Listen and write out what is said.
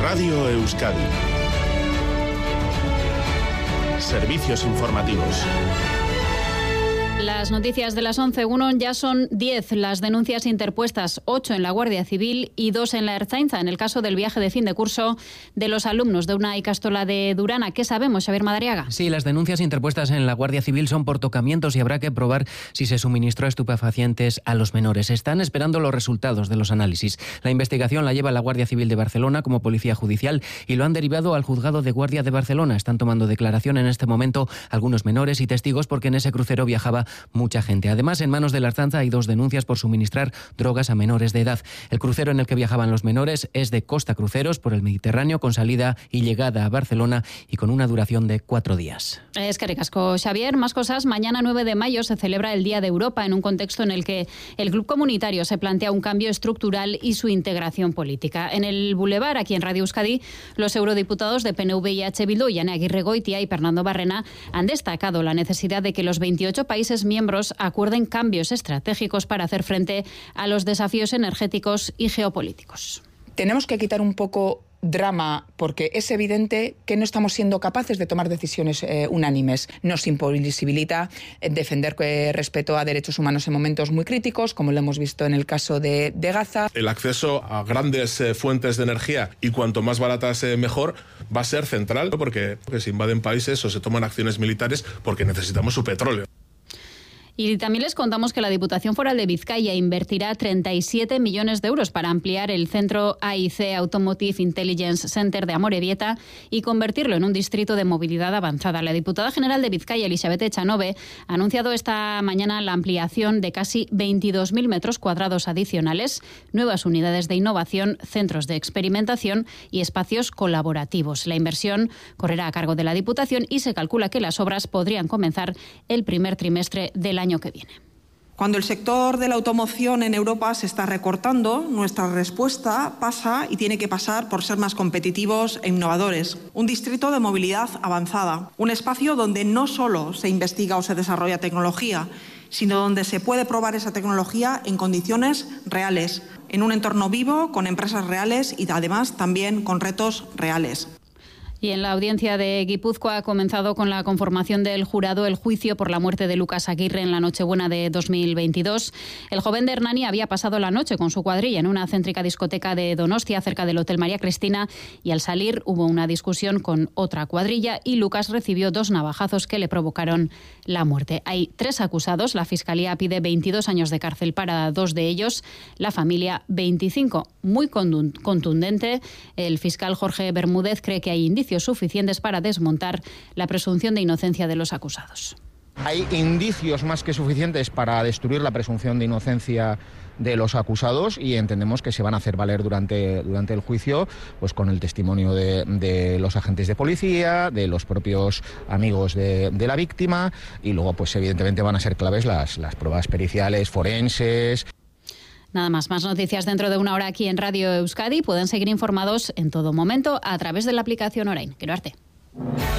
Radio Euskadi. Servicios informativos. Las noticias de las 11:01 ya son 10 las denuncias interpuestas, 8 en la Guardia Civil y 2 en la Ertzaintza, en el caso del viaje de fin de curso de los alumnos de una ikastola de Durana. ¿Qué sabemos, Xavier Madariaga? Sí, las denuncias interpuestas en la Guardia Civil son por tocamientos y habrá que probar si se suministró estupefacientes a los menores. Están esperando los resultados de los análisis. La investigación la lleva la Guardia Civil de Barcelona como Policía Judicial y lo han derivado al Juzgado de Guardia de Barcelona. Están tomando declaración en este momento algunos menores y testigos porque en ese crucero viajaba mucha gente. Además, en manos de la Ertzaintza hay 2 denuncias por suministrar drogas a menores de edad. El crucero en el que viajaban los menores es de Costa Cruceros por el Mediterráneo, con salida y llegada a Barcelona y con una duración de 4 días. Es que ricasco, Xavier. Más cosas. Mañana 9 de mayo se celebra el Día de Europa en un contexto en el que el Club Comunitario se plantea un cambio estructural y su integración política. En el Boulevard, aquí en Radio Euskadi, los eurodiputados de PNV y H. Bildu, Jane Aguirregoitia y Fernando Barrena, han destacado la necesidad de que los 28 países miembros acuerden cambios estratégicos para hacer frente a los desafíos energéticos y geopolíticos. Tenemos que quitar un poco drama, porque es evidente que no estamos siendo capaces de tomar decisiones unánimes. Nos imposibilita defender respeto a derechos humanos en momentos muy críticos, como lo hemos visto en el caso de Gaza. El acceso a grandes fuentes de energía, y cuanto más baratas mejor, va a ser central, porque se invaden países o se toman acciones militares porque necesitamos su petróleo. Y también les contamos que la Diputación Foral de Vizcaya invertirá 37 millones de euros para ampliar el centro AIC Automotive Intelligence Center de Amorebieta y convertirlo en un distrito de movilidad avanzada. La diputada general de Vizcaya, Elizabeth Echanove, ha anunciado esta mañana la ampliación de casi 22.000 metros cuadrados adicionales, nuevas unidades de innovación, centros de experimentación y espacios colaborativos. La inversión correrá a cargo de la Diputación y se calcula que las obras podrían comenzar el primer trimestre del año que viene. Cuando el sector de la automoción en Europa se está recortando, nuestra respuesta pasa y tiene que pasar por ser más competitivos e innovadores. Un distrito de movilidad avanzada, un espacio donde no solo se investiga o se desarrolla tecnología, sino donde se puede probar esa tecnología en condiciones reales, en un entorno vivo, con empresas reales y además también con retos reales. Y en la audiencia de Guipúzcoa ha comenzado con la conformación del jurado el juicio por la muerte de Lucas Aguirre en la Nochebuena de 2022. El joven de Hernani había pasado la noche con su cuadrilla en una céntrica discoteca de Donostia, cerca del Hotel María Cristina, y al salir hubo una discusión con otra cuadrilla y Lucas recibió 2 navajazos que le provocaron la muerte. Hay 3 acusados. La Fiscalía pide 22 años de cárcel para 2 de ellos. La familia, 25. Muy contundente. El fiscal Jorge Bermúdez cree que hay indicios suficientes para desmontar la presunción de inocencia de los acusados. Hay indicios más que suficientes para destruir la presunción de inocencia de los acusados y entendemos que se van a hacer valer durante el juicio, pues con el testimonio de los agentes de policía, de los propios amigos de la víctima, y luego pues evidentemente van a ser claves las pruebas periciales, forenses. Nada más noticias dentro de una hora aquí en Radio Euskadi. Pueden seguir informados en todo momento a través de la aplicación Orain. Quiero arte.